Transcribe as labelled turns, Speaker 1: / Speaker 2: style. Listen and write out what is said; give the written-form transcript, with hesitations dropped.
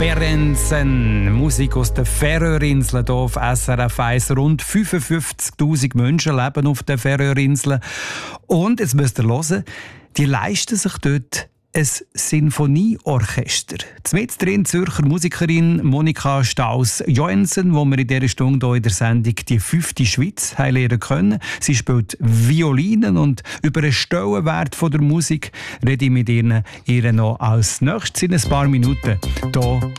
Speaker 1: Berensen, Musik aus den Färöerinseln hier auf SRF 1. Rund 55'000 Menschen leben auf den Färöerinseln. Und, jetzt müsst ihr hören, die leisten sich dort ein Sinfonieorchester. Mit drin Zürcher Musikerin Monika Staus-Joensen, die wir in dieser Stunde hier in der Sendung die 5. Schweiz lernen können. Sie spielt Violinen und über den Stellenwert der Musik rede ich mit ihr noch als nächstes in ein paar Minuten hier